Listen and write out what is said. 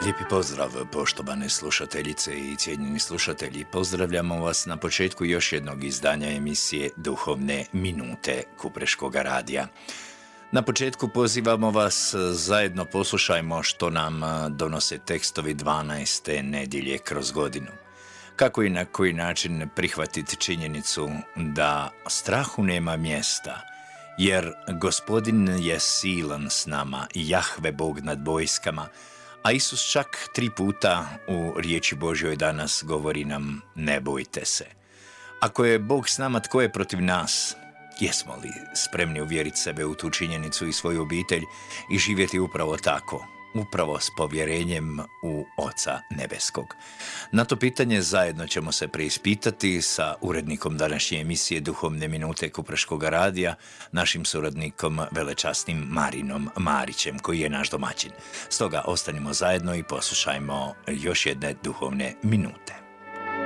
Lijepi pozdrav, poštovane slušateljice i cijenjeni slušatelji. Pozdravljamo vas na početku još jednog izdanja emisije Duhovne minute Kupreškoga radija. Na početku pozivamo vas, zajedno poslušajmo što nam donose tekstovi 12. nedjelje kroz godinu. Kako i na koji način prihvatiti činjenicu da strahu nema mjesta, jer Gospodin je silan s nama, Jahve Bog nad vojskama, a Isus čak 3 puta u riječi Božjoj danas govori nam: ne bojte se. Ako je Bog s nama, tko je protiv nas? Jesmo li spremni uvjeriti sebe u tu činjenicu i svoju obitelj i živjeti upravo tako, upravo s povjerenjem u Oca Nebeskog? Na to pitanje zajedno ćemo se preispitati sa urednikom današnje emisije Duhovne minute Kupreškoga radija, našim suradnikom velečasnim Marinom Marićem, koji je naš domaćin. Stoga ostanimo zajedno i poslušajmo još jedne duhovne minute.